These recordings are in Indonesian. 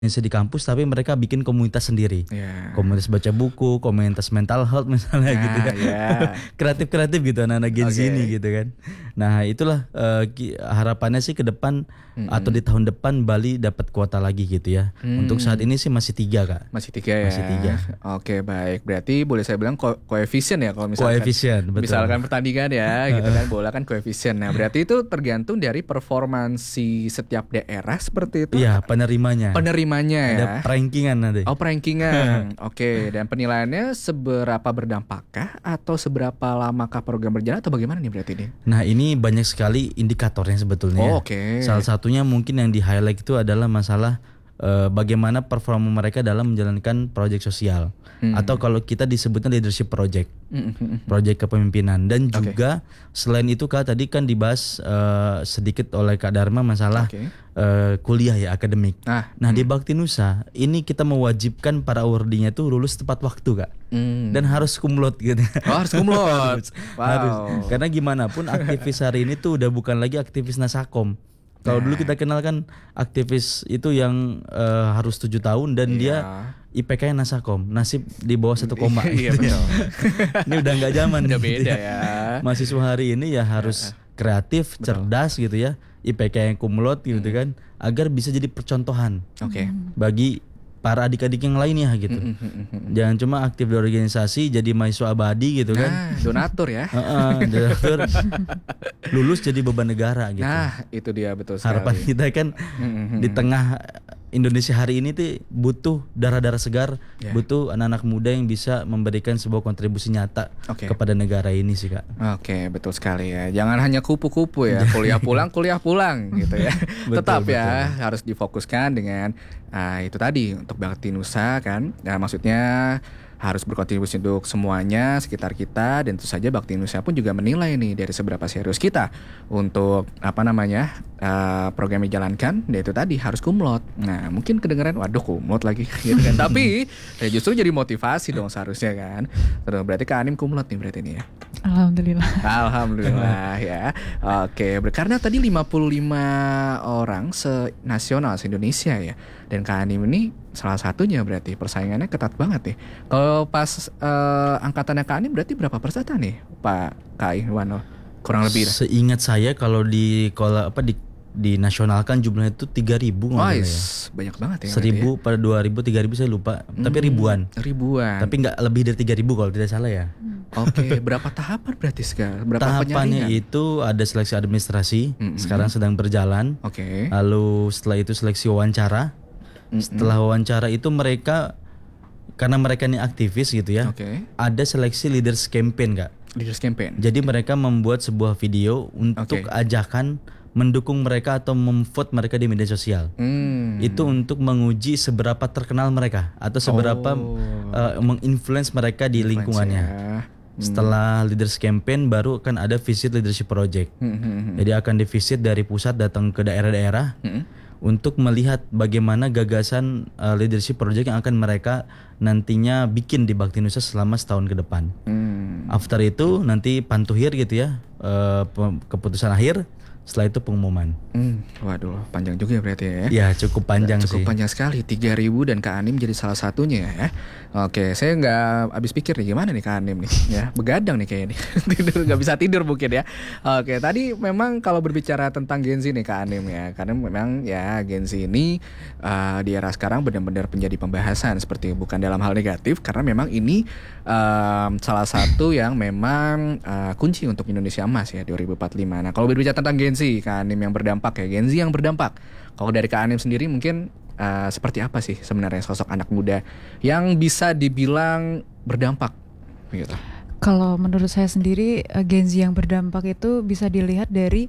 di kampus tapi mereka bikin komunitas sendiri. Ya. Komunitas baca buku, komunitas mental health misalnya gitu Nah, kan. ya. Kreatif-kreatif gitu anak-anak Gen Z Oke. ini gitu kan. Nah, itulah harapannya sih ke depan atau Mm-mm. di tahun depan Bali dapat kuota lagi gitu ya. Untuk saat ini sih masih 3, Kak. Masih 3 ya. Masih 3. Oke, baik. Berarti boleh saya bilang koefisien ya kalau misalkan. Koefisien, betul. Misalkan pertandingan ya, gitu kan. Bola kan koefisien. Nah, berarti itu tergantung dari performansi setiap daerah seperti itu. Iya, penerimanya. Penerimanya Ada ya. rankingan nanti. Oh, rankingan. Oke, dan penilaiannya seberapa berdampakkah atau seberapa lamakah program berjalan atau bagaimana nih berarti ini? Nah, ini banyak sekali indikatornya sebetulnya. Oh, ya. oke. Salah satunya mungkin yang di highlight itu adalah masalah bagaimana performa mereka dalam menjalankan proyek sosial, atau kalau kita disebutnya leadership project, proyek kepemimpinan. Dan juga selain itu Kak, tadi kan dibahas sedikit oleh Kak Dharma masalah kuliah ya, akademik. Nah di Bakti Nusa ini kita mewajibkan para awardinya itu lulus tepat waktu Kak, dan harus kumlot gitu. Oh, harus kumlot. Harus. Karena gimana pun aktivis hari ini tuh udah bukan lagi aktivis Nasakom. Kalau dulu kita kenal kan aktivis itu yang harus 7 tahun dan dia IPK-nya Nasakom, nasib di bawah 1 koma. Iya betul. Ini udah nggak zaman. Udah gitu beda ya. ya. Mahasiswa hari ini ya harus kreatif, cerdas gitu ya, IPK yang kumlot gitu kan, agar bisa jadi percontohan bagi para adik-adik yang lainnya gitu. Jangan cuma aktif di organisasi jadi mahasiswa abadi gitu kan. Nah, donatur ya. Donatur, lulus jadi beban negara gitu. Nah, itu dia betul sekali. Harapan kita kan di tengah Indonesia hari ini tuh butuh darah-darah segar, butuh anak-anak muda yang bisa memberikan sebuah kontribusi nyata kepada negara ini sih Kak. Oke, betul sekali ya. Jangan hanya kupu-kupu ya, kuliah pulang gitu ya. Tetap ya harus difokuskan dengan itu tadi untuk Bakti Nusa kan. Nah, maksudnya harus berkontribusi untuk semuanya sekitar kita, dan tentu saja Bakti Nusa pun juga menilai nih dari seberapa serius kita untuk program yang dijalankan. Dan itu tadi harus kumlot. Nah mungkin kedengeran waduh kumlot lagi gitu kan. Tapi justru jadi motivasi dong seharusnya kan. Terus berarti Kak Anim kumlot nih berarti ini ya. Alhamdulillah ya. Oke, karena tadi 55 orang nasional se-Indonesia ya. Dan Kak Anim ini salah satunya, berarti persaingannya ketat banget nih. Kalau pas angkatannya Kak Anim berarti berapa peserta nih Pak Kai Wano? Kurang lebih. Seingat saya kalau di nasional kan jumlahnya itu 3.000 ya. Banyak banget ya. 1.000 pada 2.000, 3.000 saya lupa. Tapi ribuan. Tapi nggak lebih dari 3.000 kalau tidak salah ya. Oke, berapa tahapan berarti sekarang? Berapa tahapannya penyaringan? itu ada seleksi administrasi, sekarang sedang berjalan. Lalu setelah itu seleksi wawancara. Setelah wawancara itu mereka, karena mereka ini aktivis gitu ya, ada seleksi leaders campaign Kak. Leaders campaign. Jadi mereka membuat sebuah video untuk ajakan mendukung mereka atau memvote mereka di media sosial. Itu untuk menguji seberapa terkenal mereka atau seberapa menginfluence mereka di lingkungannya. Setelah leaders campaign baru akan ada visit leadership project. Jadi akan divisit dari pusat datang ke daerah-daerah untuk melihat bagaimana gagasan leadership project yang akan mereka nantinya bikin di Bakti Nusa selama setahun ke depan. After itu nanti pantuhir gitu ya, keputusan akhir. Setelah itu pengumuman. Waduh, panjang juga ya berarti ya. Ya cukup panjang sih. Cukup panjang sekali, 3.000 dan Kak Anim jadi salah satunya ya. Oke, saya nggak habis pikir nih gimana nih Kak Anim nih ya. Begadang nih kayaknya nih. Tidur, nggak bisa tidur mungkin ya. Oke, tadi memang kalau berbicara tentang Gen Z nih Kak Anim ya. Karena memang ya Gen Z ini di era sekarang benar-benar menjadi pembahasan, seperti bukan dalam hal negatif, karena memang ini salah satu yang memang kunci untuk Indonesia Emas ya 2045. Nah, kalau berbicara tentang Gen Z, Kak Anim yang berdampak ya, Gen Z yang berdampak. Kalau dari Kak Anim sendiri mungkin seperti apa sih sebenarnya sosok anak muda yang bisa dibilang berdampak gitu? Kalau menurut saya sendiri Gen Z yang berdampak itu bisa dilihat dari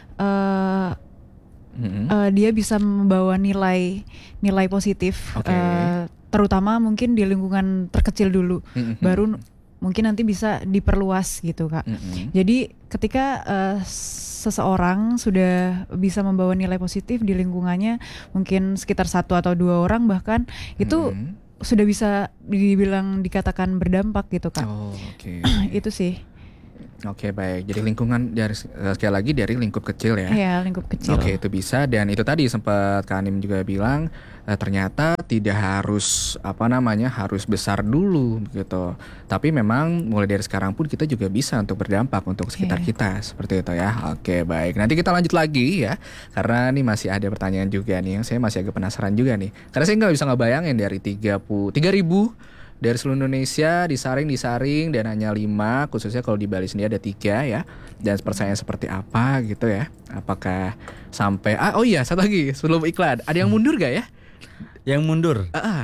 dia bisa membawa nilai positif, terutama mungkin di lingkungan terkecil dulu, baru mungkin nanti bisa diperluas gitu Kak. Jadi ketika seseorang sudah bisa membawa nilai positif di lingkungannya, mungkin sekitar 1 atau 2 orang bahkan, itu sudah bisa dibilang dikatakan berdampak gitu Kak. Itu sih. Oke, baik. Jadi lingkungan dari sekali lagi dari lingkup kecil ya. Iya, lingkup kecil. Oke, itu bisa. Dan itu tadi sempat Kak Anim juga bilang ternyata tidak harus harus besar dulu gitu. Tapi memang mulai dari sekarang pun kita juga bisa untuk berdampak untuk sekitar kita seperti itu ya. Oke, baik. Nanti kita lanjut lagi ya. Karena ini masih ada pertanyaan juga nih yang saya masih agak penasaran juga nih. Karena saya nggak bisa ngebayangin dari 3.000 dari seluruh Indonesia disaring dan hanya 5, khususnya kalau di Bali sendiri ada 3 ya. Dan persaingan seperti apa gitu ya. Apakah sampai satu lagi sebelum iklan, ada yang mundur gak ya? Yang mundur?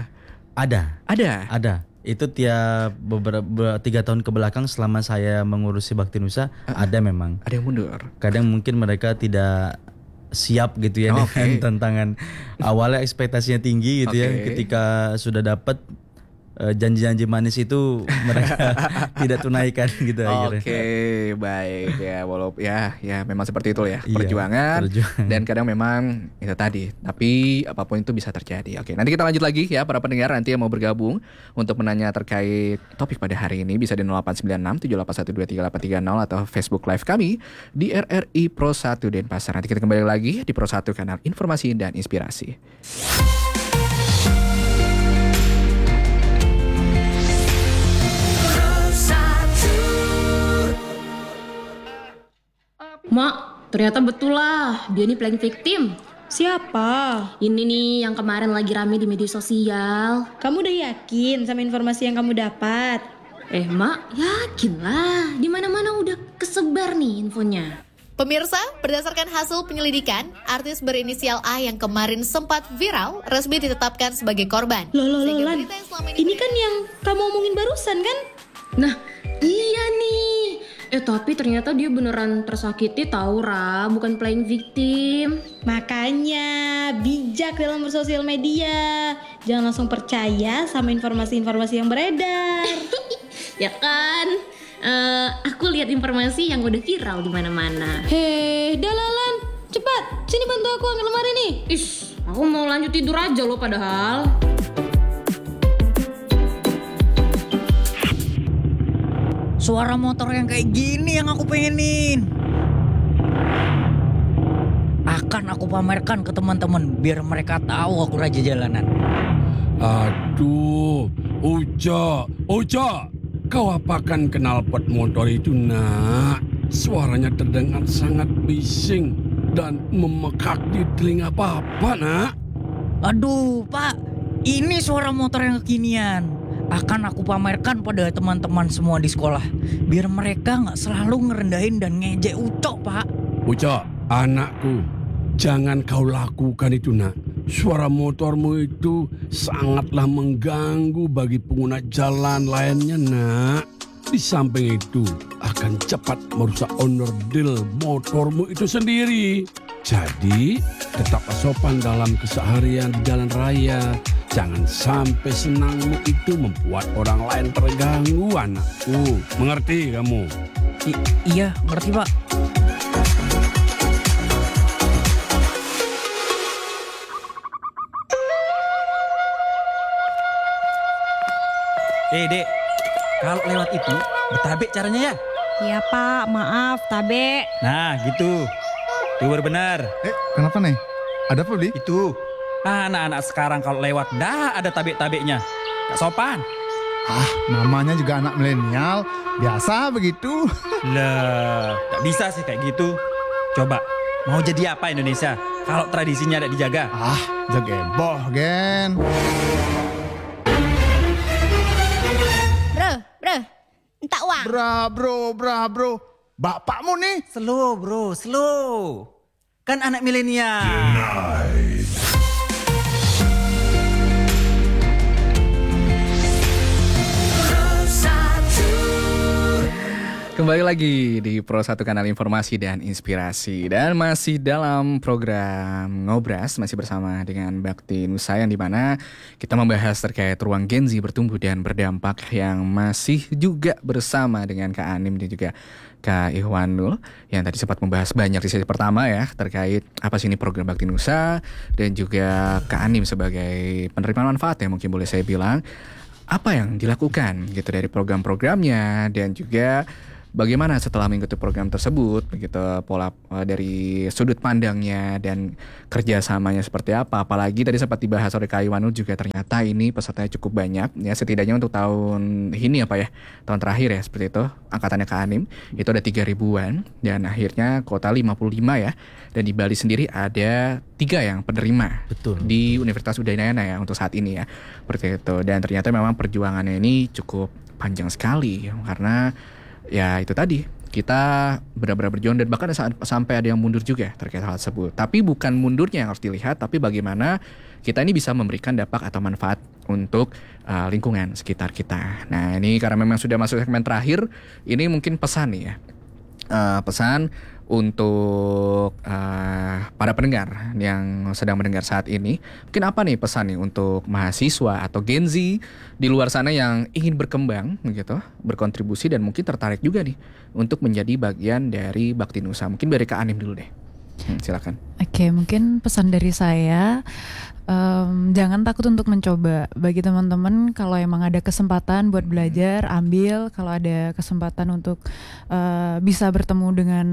Ada. Itu tiap beberapa 3 tahun kebelakang selama saya mengurusi Baktinusa ada memang. Ada yang mundur. Kadang mungkin mereka tidak siap gitu ya dengan tantangan. Awalnya ekspektasinya tinggi gitu ya. Ketika sudah dapat janji-janji manis itu mereka tidak tunaikan gitu akhirnya. Oke, baik ya, walaupun ya memang seperti itu ya, perjuangan. Dan kadang memang itu tadi, tapi apapun itu bisa terjadi. Oke, nanti kita lanjut lagi ya para pendengar nanti yang mau bergabung untuk menanya terkait topik pada hari ini bisa di 0896 781 23830 atau Facebook Live kami di RRI Pro 1 Denpasar. Nanti kita kembali lagi di Pro 1 kanal informasi dan inspirasi. Mak, ternyata betul lah, dia ini playing victim. Siapa? Ini nih yang kemarin lagi rame di media sosial. Kamu udah yakin sama informasi yang kamu dapat? Mak, yakin lah. Di mana-mana udah kesebar nih infonya. Pemirsa, berdasarkan hasil penyelidikan, artis berinisial A yang kemarin sempat viral resmi ditetapkan sebagai korban. Loh, Lan. Ini kan yang kamu omongin barusan kan? Nah, iya nih. Tapi ternyata dia beneran tersakiti tahu, Ra, bukan playing victim. Makanya bijak dalam bersosial media. Jangan langsung percaya sama informasi-informasi yang beredar. Ya kan? Aku lihat informasi yang udah viral di mana-mana. Hei, Dalalan, cepat, sini bantu aku angkat lemari nih. Aku mau lanjut tidur aja loh padahal. Suara motor yang kayak gini yang aku pengenin. Akan aku pamerkan ke teman-teman biar mereka tahu aku raja jalanan. Aduh, Uca, kau apakan knalpot motor itu, nak? Suaranya terdengar sangat bising dan memekak di telinga Papa, nak. Aduh, Pak, ini suara motor yang kekinian. Akan aku pamerkan pada teman-teman semua di sekolah biar mereka gak selalu ngerendahin dan ngejek Ucok, Pak. Ucok, anakku, jangan kau lakukan itu, nak. Suara motormu itu sangatlah mengganggu bagi pengguna jalan lainnya, nak. Di samping itu akan cepat merusak onderdil motormu itu sendiri. Jadi tetaplah sopan dalam keseharian di jalan raya. Jangan sampai senangmu itu membuat orang lain terganggu, anakku. Mengerti kamu? Iya, ngerti, Pak. Dek, kalau lewat itu bertabek caranya ya? Iya Pak, maaf, tabe. Nah, gitu. Itu baru benar. Kenapa nih? Ada apa, Bli? Itu. Anak-anak sekarang kalau lewat dah ada tabek-tabeknya. Gak sopan. Namanya juga anak milenial. Biasa begitu. Lah, gak bisa sih kayak gitu. Coba, mau jadi apa Indonesia kalau tradisinya ada dijaga? Jageboh, Gen. Bro, entak uang. Bro. Bapakmu nih. Slow bro, slow. Kan anak milenial. Kembali lagi di Pro 1 kanal informasi dan inspirasi. Dan masih dalam program Ngobras, masih bersama dengan Baktinusa yang dimana kita membahas terkait ruang Gen Z bertumbuh dan berdampak, yang masih juga bersama dengan Kak Anim dan juga Kak Ihwanul yang tadi sempat membahas banyak di sesi pertama ya terkait apa sih ini program Baktinusa, dan juga Kak Anim sebagai penerima manfaat ya mungkin boleh saya bilang apa yang dilakukan gitu dari program-programnya, dan juga bagaimana setelah mengikuti program tersebut, begitu pola dari sudut pandangnya dan kerjasamanya seperti apa. Apalagi tadi sempat dibahas oleh Kak Iwanul juga, ternyata ini pesertanya cukup banyak ya, setidaknya untuk tahun ini tahun terakhir ya seperti itu, angkatannya Kak Anim itu ada 3.000-an dan akhirnya kota 55 ya, dan di Bali sendiri ada 3 yang penerima. Betul. Di Universitas Udayana ya untuk saat ini ya, seperti itu. Dan ternyata memang perjuangannya ini cukup panjang sekali karena ya itu tadi, kita benar-benar berjuang dan bahkan sampai ada yang mundur juga terkait hal tersebut. Tapi bukan mundurnya yang harus dilihat, tapi bagaimana kita ini bisa memberikan dampak atau manfaat untuk lingkungan sekitar kita. Nah ini karena memang sudah masuk segmen terakhir, ini mungkin pesan nih ya, pesan untuk para pendengar yang sedang mendengar saat ini. Mungkin apa nih pesan nih untuk mahasiswa atau Gen Z di luar sana yang ingin berkembang gitu, berkontribusi dan mungkin tertarik juga nih untuk menjadi bagian dari Bakti Nusa. Mungkin dari Kak Anim dulu deh. Silakan. Oke, mungkin pesan dari saya, jangan takut untuk mencoba. Bagi teman-teman, kalau emang ada kesempatan buat belajar, ambil. Kalau ada kesempatan untuk bisa bertemu dengan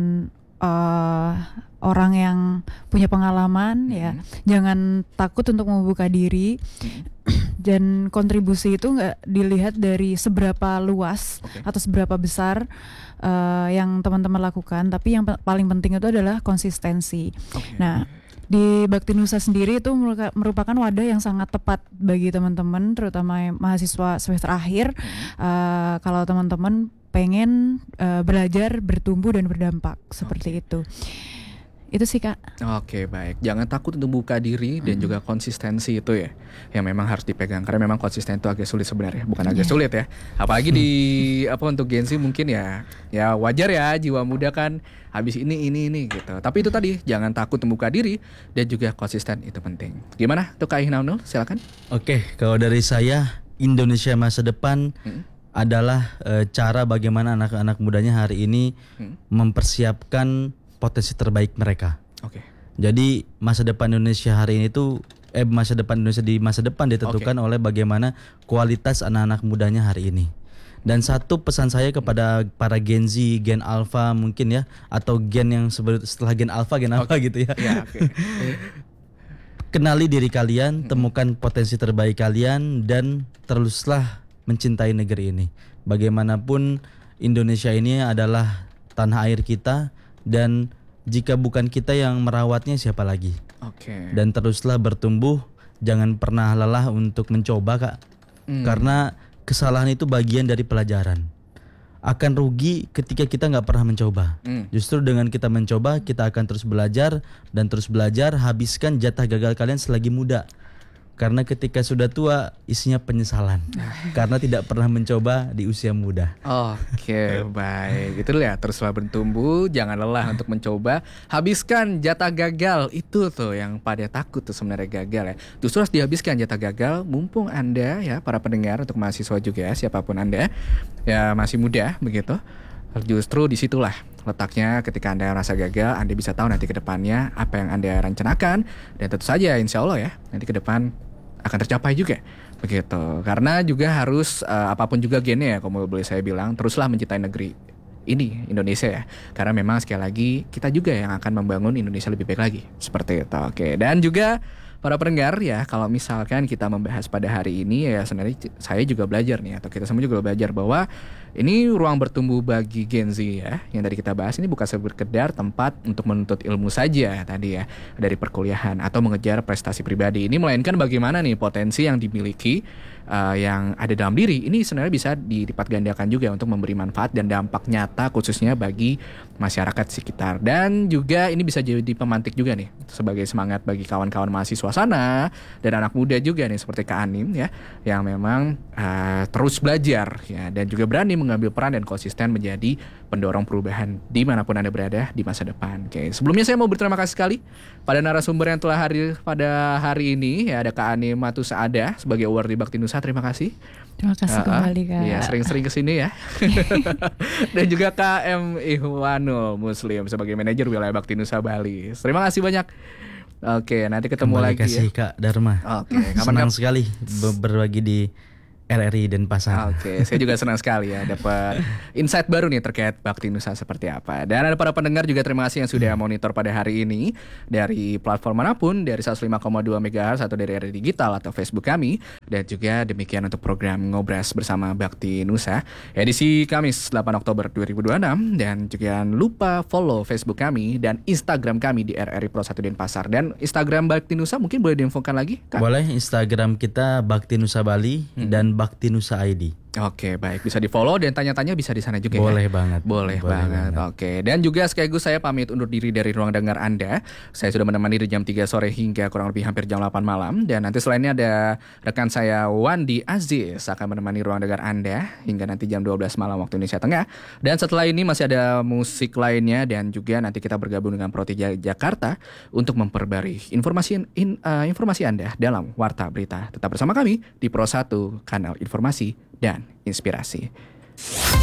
orang yang punya pengalaman, ya jangan takut untuk membuka diri. Dan kontribusi itu nggak dilihat dari seberapa luas atau seberapa besar yang teman-teman lakukan, tapi yang paling penting itu adalah konsistensi. Nah, di Bakti Nusa sendiri itu merupakan wadah yang sangat tepat bagi teman-teman, terutama mahasiswa semester akhir. Kalau teman-teman pengen belajar, bertumbuh dan berdampak seperti itu. Itu sih Kak. Oke, baik. Jangan takut untuk buka diri dan juga konsistensi itu ya, yang memang harus dipegang. Karena memang konsisten itu agak sulit sebenarnya, bukan agak sulit ya. Apalagi di untuk Gen Z mungkin ya wajar ya, jiwa muda kan habis ini gitu. Tapi itu tadi, jangan takut membuka diri dan juga konsisten itu penting. Gimana tuh Kak Iwanul? Silakan. Oke, kalau dari saya, Indonesia masa depan adalah cara bagaimana anak-anak mudanya hari ini mempersiapkan potensi terbaik mereka. Jadi masa depan Indonesia hari ini tuh masa depan Indonesia di masa depan ditentukan oleh bagaimana kualitas anak-anak mudanya hari ini. Dan satu pesan saya kepada para Gen Z, Gen Alpha mungkin ya, atau Gen yang setelah Gen Alpha gitu ya. Kenali diri kalian, temukan potensi terbaik kalian, dan teruslah mencintai negeri ini. Bagaimanapun Indonesia ini adalah tanah air kita, dan jika bukan kita yang merawatnya, siapa lagi? Dan teruslah bertumbuh, jangan pernah lelah untuk mencoba Kak. Karena kesalahan itu bagian dari pelajaran. Akan rugi ketika kita nggak pernah mencoba. Justru dengan kita mencoba, kita akan terus belajar dan terus belajar. Habiskan jatah gagal kalian selagi muda. Karena ketika sudah tua, isinya penyesalan. Karena tidak pernah mencoba di usia muda. Oke, baik. Itu ya, teruslah bertumbuh, jangan lelah untuk mencoba. Habiskan jatah gagal, itu tuh yang pada takut tuh sebenarnya gagal ya. Justru harus dihabiskan jatah gagal, mumpung Anda ya, para pendengar, untuk mahasiswa juga ya, siapapun Anda ya masih muda begitu. Justru disitulah letaknya, ketika Anda merasa gagal, Anda bisa tahu nanti ke depannya apa yang Anda rencanakan. Dan tentu saja insya Allah ya, nanti ke depan akan tercapai juga begitu. Karena juga harus apapun juga gennya ya, kalau boleh saya bilang, teruslah mencintai negeri ini, Indonesia ya. Karena memang sekali lagi kita juga yang akan membangun Indonesia lebih baik lagi, seperti itu. Oke, dan juga para pendengar ya, kalau misalkan kita membahas pada hari ini ya, sebenarnya saya juga belajar nih, atau kita semua juga belajar bahwa ini ruang bertumbuh bagi Gen Z ya, yang tadi kita bahas ini bukan sekedar tempat untuk menuntut ilmu saja tadi ya, dari perkuliahan atau mengejar prestasi pribadi ini, melainkan bagaimana nih potensi yang dimiliki yang ada dalam diri ini sebenarnya bisa dilipat gandakan juga untuk memberi manfaat dan dampak nyata khususnya bagi masyarakat sekitar. Dan juga ini bisa jadi pemantik juga nih sebagai semangat bagi kawan-kawan mahasiswa sana dan anak muda juga nih seperti Kak Anim ya, yang memang terus belajar ya, dan juga berani mengambil peran dan konsisten menjadi pendorong perubahan dimanapun Anda berada di masa depan. Oke, sebelumnya saya mau berterima kasih sekali pada narasumber yang telah hadir pada hari ini ya, ada Kak Anim Matusaada sebagai award di Bakti Nusa. Terima kasih. Terima kasih kembali Kak. Ya, sering-sering kesini ya. Dan juga Kak M. Iwanul Muslim sebagai manajer wilayah Bakti Nusa Bali. Terima kasih banyak. Oke, nanti ketemu lagi kasih ya. Kak Dharma. Oke, senang sekali berbagi di RRI Denpasar. Oke, saya juga senang sekali ya dapat insight baru nih terkait Bakti Nusa seperti apa. Dan ada para pendengar juga terima kasih yang sudah monitor pada hari ini dari platform manapun, dari 105,2 MHz atau dari RRI Digital atau Facebook kami. Dan juga demikian untuk program Ngobras bersama Bakti Nusa edisi Kamis 8 Oktober 2026. Dan juga jangan lupa follow Facebook kami dan Instagram kami di RRI Pro 1 Denpasar. Dan Instagram Bakti Nusa mungkin boleh diinfokan lagi, Kak? Boleh, Instagram kita Bakti Nusa Bali dan Bakti Nusa ID. Oke, baik, bisa di follow dan tanya-tanya bisa di sana juga. Boleh ya? banget. Boleh banget. Oke, dan juga sekaligus saya pamit undur diri dari ruang dengar Anda. Saya sudah menemani dari jam 3 sore hingga kurang lebih hampir jam 8 malam. Dan nanti selainnya ada rekan saya Wandi Aziz akan menemani ruang dengar Anda hingga nanti jam 12 malam waktu Indonesia Tengah. Dan setelah ini masih ada musik lainnya dan juga nanti kita bergabung dengan Pro 3 Jakarta untuk memperbarui informasi Anda dalam Warta Berita. Tetap bersama kami di Pro 1, kanal informasi dan inspirasi.